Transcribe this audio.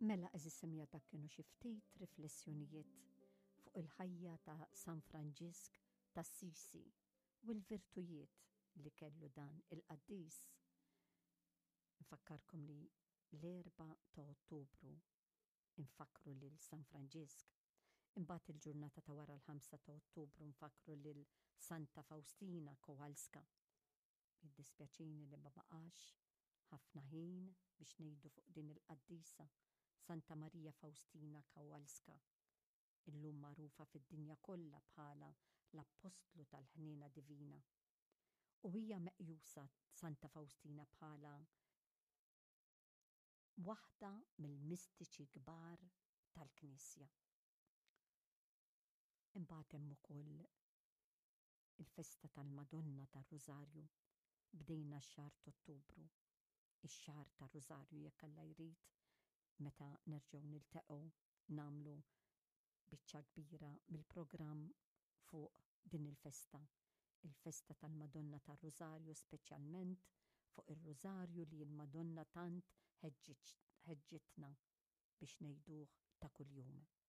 Mela eżissemija dak kienu xi ftit riflessjonijiet fuq il-ħajja ta' San Franġisk ta' Assisi u l-virtujiet li kellu dan il-qaddis. Nfakkarkom li l-4 ta' Ottubru infakru lil San Franġisk. Imbagħad il-ġurnata ta' wara l-5 ta' Ottubru nfakru lil Santa Faustina Kowalska. Jiddispjaċini li ma baqax ħafna ħin biex ngħidu fuq din il-qaddisa Santa Maria Faustina Kowalska, illum magħrufa fid-dinja kollha bħala l-Apostlu tal-Ħniena Divina. U hija meqjusa Santa Faustina bħala waħda mill-mistiċi kbar tal-Knisja. Imbagħad hemm ukoll il-festa tal-Madonna tar-Rużarju. Bdejna x-xahar ta' Ottubru, ix-xahar tar-Rużarju jekk Alla jrid, meta nerġgħu niltaqgħu nagħmlu biċċa kbira mill-programm fuq din il-festa. Il-festa tal-Madonna tar-Rużarju, speċjalment fuq ir-Rużarju li l-Madonna tant ħeġġitna biex ngħiduh ta' kuljum.